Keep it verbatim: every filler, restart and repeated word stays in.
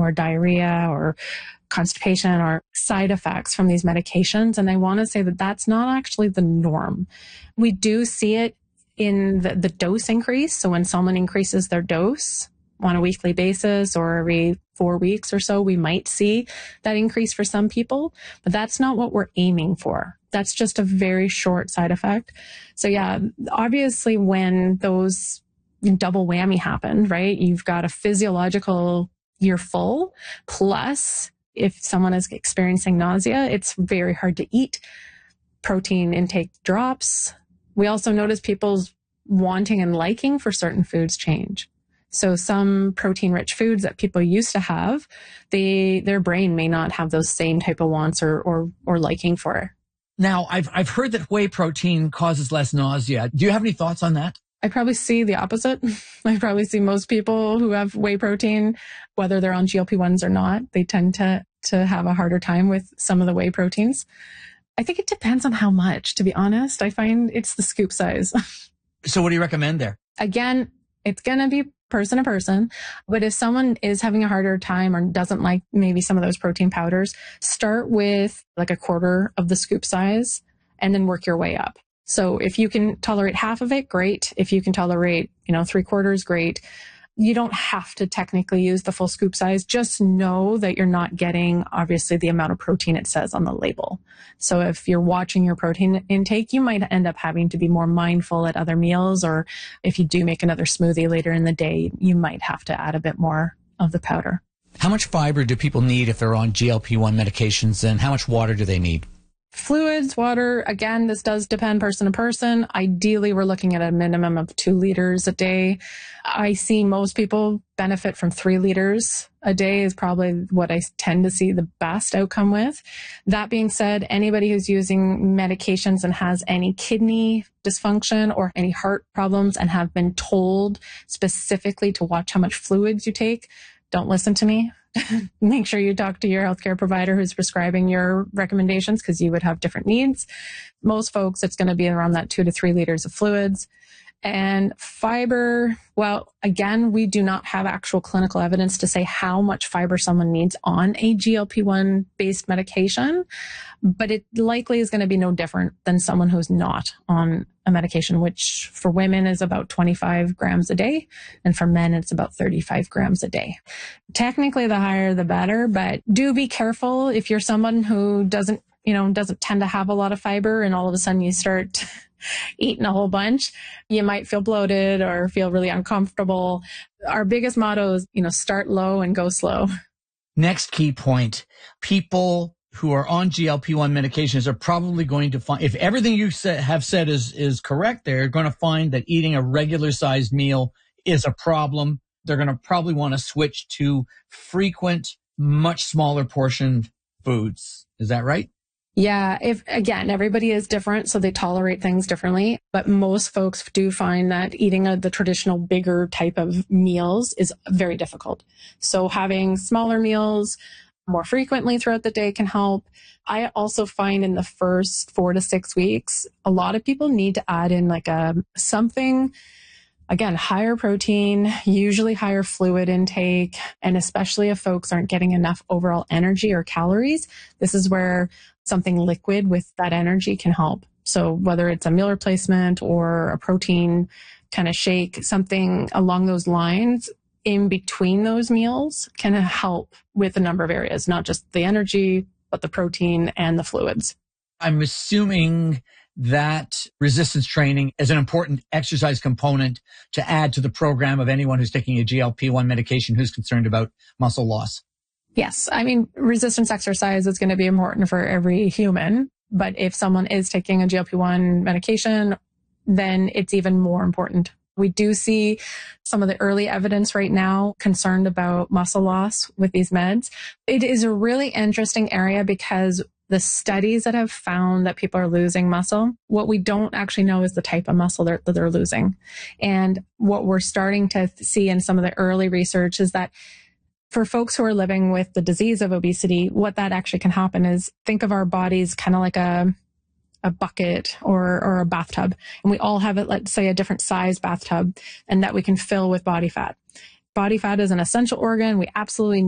or diarrhea or constipation or side effects from these medications. And I want to say that that's not actually the norm. We do see it in the, the dose increase. So when someone increases their dose on a weekly basis or every four weeks or so, we might see that increase for some people, but that's not what we're aiming for. That's just a very short side effect. So yeah, obviously when those double whammy happen, right? You've got a physiological you're full, plus if someone is experiencing nausea, it's very hard to eat. Protein intake drops. We also notice people's wanting and liking for certain foods change. So some protein-rich foods that people used to have, they their brain may not have those same type of wants or or, or liking for it. Now, I've I've heard that whey protein causes less nausea. Do you have any thoughts on that? I probably see the opposite. I probably see most people who have whey protein, whether they're on G L P ones or not, they tend to to have a harder time with some of the whey proteins. I think it depends on how much, to be honest. I find it's the scoop size. So what do you recommend there? Again, it's going to be person to person. But if someone is having a harder time or doesn't like maybe some of those protein powders, start with like a quarter of the scoop size and then work your way up. So if you can tolerate half of it, great. If you can tolerate, you know, three quarters, great. You don't have to technically use the full scoop size. Just know that you're not getting, obviously, the amount of protein it says on the label. So if you're watching your protein intake, you might end up having to be more mindful at other meals, or if you do make another smoothie later in the day, you might have to add a bit more of the powder. How much fiber do people need if they're on G L P one medications, and how much water do they need? Fluids, water, again, this does depend person to person. Ideally, we're looking at a minimum of two liters a day. I see most people benefit from three liters a day is probably what I tend to see the best outcome with. That being said, anybody who's using medications and has any kidney dysfunction or any heart problems and have been told specifically to watch how much fluids you take, don't listen to me. Make sure you talk to your healthcare provider who's prescribing your recommendations, because you would have different needs. Most folks, it's going to be around that two to three liters of fluids. And fiber, well, again, we do not have actual clinical evidence to say how much fiber someone needs on a G L P one based medication, but it likely is going to be no different than someone who's not on a medication, which for women is about twenty-five grams a day. And for men, it's about thirty-five grams a day. Technically, the higher, the better, but do be careful if you're someone who doesn't, you know, doesn't tend to have a lot of fiber and all of a sudden you start eating a whole bunch, you might feel bloated or feel really uncomfortable. Our biggest motto is, you know, start low and go slow. Next key point, people who are on G L P one medications are probably going to find, if everything you sa- have said is, is correct, they're going to find that eating a regular sized meal is a problem. They're going to probably want to switch to frequent, much smaller portioned foods. Is that right? Yeah. If again, everybody is different, so they tolerate things differently. But most folks do find that eating a, the traditional bigger type of meals is very difficult. So having smaller meals more frequently throughout the day can help. I also find in the first four to six weeks, a lot of people need to add in like a something. Again, higher protein, usually higher fluid intake, and especially if folks aren't getting enough overall energy or calories, this is where something liquid with that energy can help. So whether it's a meal replacement or a protein kind of shake, something along those lines in between those meals can help with a number of areas, not just the energy, but the protein and the fluids. I'm assuming that resistance training is an important exercise component to add to the program of anyone who's taking a G L P one medication who's concerned about muscle loss. Yes. I mean, resistance exercise is going to be important for every human, but if someone is taking a G L P one medication, then it's even more important. We do see some of the early evidence right now concerned about muscle loss with these meds. It is a really interesting area because the studies that have found that people are losing muscle, what we don't actually know is the type of muscle they're, that they're losing. And what we're starting to see in some of the early research is that for folks who are living with the disease of obesity, what that actually can happen is think of our bodies kind of like a a bucket or, or a bathtub. And we all have it, let's say a different size bathtub, and that we can fill with body fat. Body fat is an essential organ. We absolutely